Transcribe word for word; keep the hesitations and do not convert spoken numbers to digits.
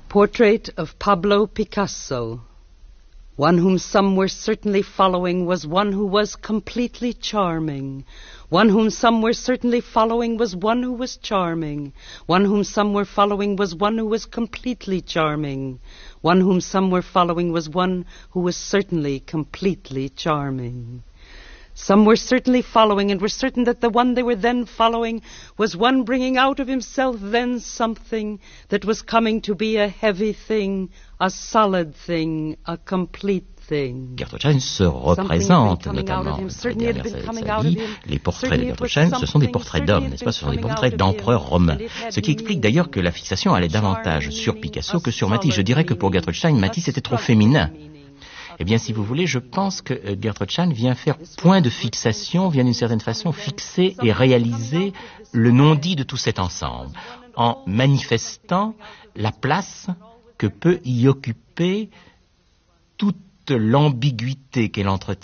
Portrait of Pablo Picasso. One whom some were certainly following was one who was completely charming. One whom some were certainly following was one who was charming. One whom some were following was one who was completely charming. One whom some were following was one who was certainly completely charming. Some were certainly following and were certain that the one they were then following was one bringing out of himself then something that was coming to be a heavy thing, a solid thing, a complete thing. Gertrude se représente, notamment dans les dernières années de sa vie. Les portraits de Gertrude ce sont des portraits d'hommes, n'est-ce pas? Ce sont des portraits d'empereurs romains. Ce qui explique d'ailleurs que la fixation allait davantage sur Picasso que sur Matisse. Je dirais que pour Gertrude Stein, Matisse était trop féminin. Eh bien, si vous voulez, je pense que Gertrude Stein vient faire point de fixation, vient d'une certaine façon fixer et réaliser le non-dit de tout cet ensemble, en manifestant la place que peut y occuper toute l'ambiguïté qu'elle entretient